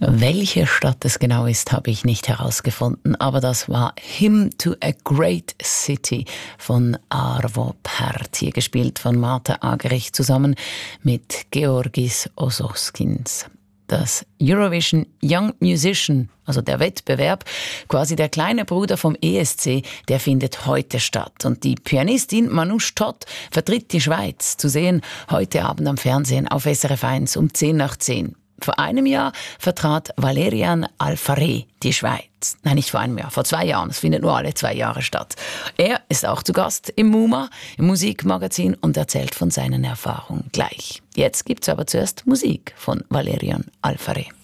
Welche Stadt es genau ist, habe ich nicht herausgefunden, aber das war Hymn to a Great City von Arvo Pärt, hier gespielt von Martha Argerich zusammen mit Georgis Ososkins. Das Eurovision Young Musician, also der Wettbewerb, quasi der kleine Bruder vom ESC, der findet heute statt. Und die Pianistin Manouche Todt vertritt die Schweiz. Zu sehen heute Abend am Fernsehen auf SRF 1 um 10:10. Vor einem Jahr vertrat Valerian Alfaré die Schweiz. Nein, nicht vor einem Jahr, vor 2 Jahren. Es findet nur alle 2 Jahre statt. Er ist auch zu Gast im MUMA, im Musikmagazin, und erzählt von seinen Erfahrungen gleich. Jetzt gibt's aber zuerst Musik von Valerian Alfaré.